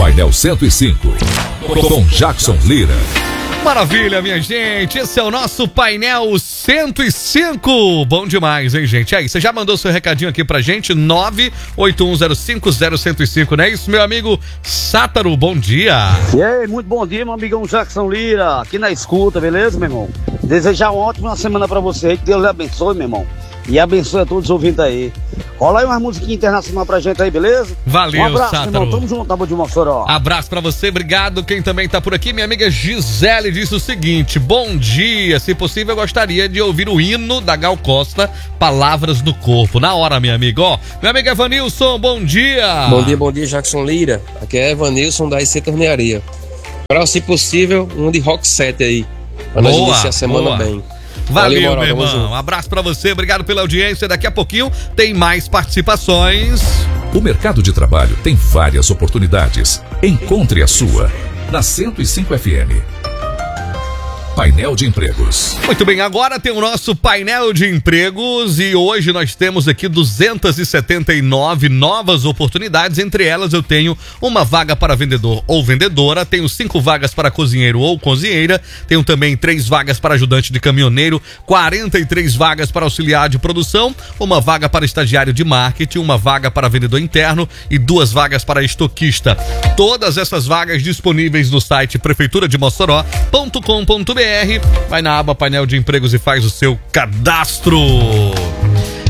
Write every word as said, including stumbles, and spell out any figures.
Painel cento e cinco, com Jackson Lira. Maravilha, minha gente, esse é o nosso Painel cento e cinco. Bom demais, hein, gente? Aí, você já mandou seu recadinho aqui pra gente? nove oito um zero cinco zero zero zero cinco, não é isso, meu amigo Sátaro? Bom dia. E aí, muito bom dia, meu amigão Jackson Lira, aqui na escuta, beleza, meu irmão? Desejar uma ótima semana pra você aí, que Deus lhe abençoe, meu irmão. E abençoe a todos os ouvintes aí. Rola aí umas musiquinhas internacionais pra gente aí, beleza? Valeu, um abraço, Sátaro. meu irmão. Tamo junto, Tábua de Mossoró. Abraço pra você, obrigado. Quem também tá por aqui, minha amiga Gisele, disse o seguinte: bom dia, se possível eu gostaria de ouvir o hino da Gal Costa, Palavras no Corpo. Na hora, minha amiga, ó. Meu amigo Evanilson, bom dia. Bom dia, bom dia, Jackson Lira. Aqui é Evanilson da I C Tornearia. Para, se possível, um de Rock set aí, pra nós iniciar a semana boa. bem. Valeu, Valeu, meu irmão. Um abraço pra você, obrigado pela audiência. Daqui a pouquinho tem mais participações. O mercado de trabalho tem várias oportunidades. Encontre a sua na cento e cinco F M. Painel de Empregos. Muito bem, agora tem o nosso painel de empregos e hoje nós temos aqui duzentas e setenta e nove novas oportunidades. Entre elas eu tenho uma vaga para vendedor ou vendedora, tenho cinco vagas para cozinheiro ou cozinheira, tenho também três vagas para ajudante de caminhoneiro, quarenta e três vagas para auxiliar de produção, uma vaga para estagiário de marketing, uma vaga para vendedor interno e duas vagas para estoquista. Todas essas vagas disponíveis no site prefeitura de mossoró ponto com ponto br. Vai na aba painel de empregos e faz o seu cadastro.